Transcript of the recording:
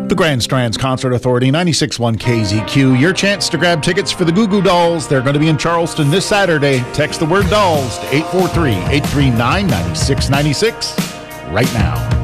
The Grand Strands Concert Authority, 96.1 KZQ. Your chance to grab tickets for the Goo Goo Dolls. They're going to be in Charleston this Saturday. Text the word dolls to 843-839-9696 right now.